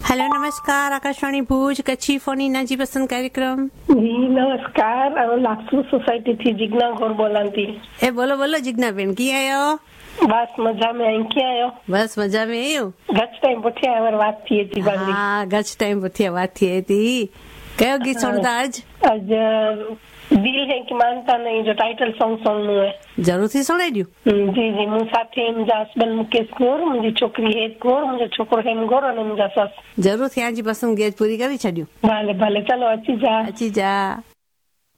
Hello नमस्कार, आकाशवाणी भुज कच्छी phone in जी पसंद कार्यक्रम। जी नमस्कार, लाखसू सोसाइटी थी जिग्ना गौर बोलांती। ए बोलो बोलो जिग्ना बेन की आयो? बस मजा में आई क्या आयो? बस मजा में आयो। गच टाइम पुठिया अवर बात थी थी बांधी। हाँ गच टाइम पुठिया बात थी थी। कयो गीत सुनता आज? आज दिल है कि मानता नहीं जो टाइटल सॉन्ग सुननो है। जरूर थी सुनाई दियो। जी जी मु साथे मुंजा हस्बैंड मुकेश गौर, मुंजी छोकरी हेत गौर, मुंजो छोकरो हेम गौर और मुंजा सस। जरूर थी आज पसंद गेज पूरी करी छडियो। भले भले चलो अची जा। अची जा।